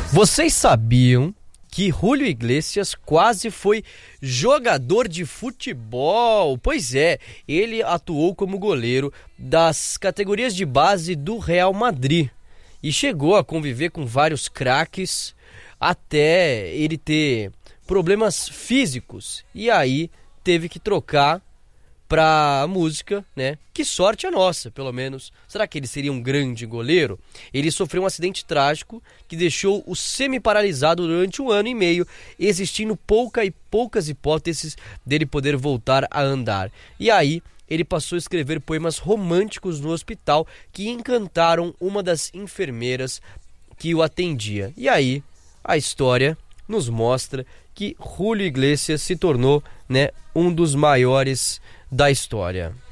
Vocês sabiam que Julio Iglesias quase foi jogador de futebol? Pois é, ele atuou como goleiro das categorias de base do Real Madrid e chegou a conviver com vários craques até ele ter problemas físicos e aí teve que trocar pra música, né? Que sorte a nossa, pelo menos. Será que ele seria um grande goleiro? Ele sofreu um acidente trágico que deixou o semi-paralisado durante 1 ano e meio, existindo poucas hipóteses dele poder voltar a andar. E aí, ele passou a escrever poemas românticos no hospital que encantaram uma das enfermeiras que o atendia. E aí, a história nos mostra que Julio Iglesias se tornou, né, um dos maiores da história.